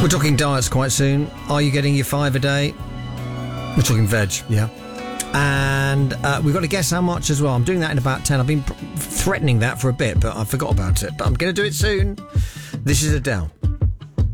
We're talking diets quite soon. Are you getting your 5 a day? We're talking veg, yeah. And we've got to guess how much as well. I'm doing that in about 10. I've been threatening that for a bit, but I forgot about it. But I'm going to do it soon. This is Adele.